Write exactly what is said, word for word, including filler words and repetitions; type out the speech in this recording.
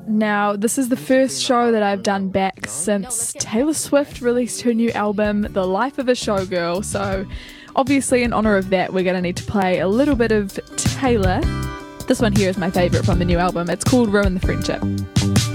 Now, this is the first show that I've done back since Taylor Swift released her new album, The Life of a Showgirl, so obviously in honour of that we're going to need to play a little bit of Taylor. This one here is my favourite from the new album. It's called Ruin the Friendship.